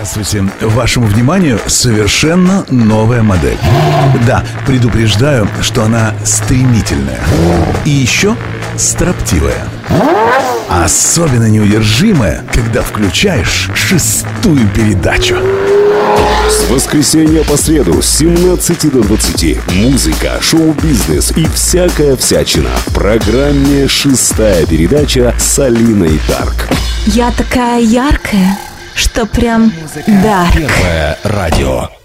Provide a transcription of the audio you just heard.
Здравствуйте. Вашему вниманию совершенно новая модель. Да, предупреждаю, что она стремительная. И еще строптивая. Особенно неудержимая, когда включаешь 6-ю передачу. С воскресенья по среду с 17 до 20. Музыка, шоу-бизнес и всякая всячина. В программе «6-я передача» с Алиной Дарк. Я такая яркая, что прям дарк. Первое радио.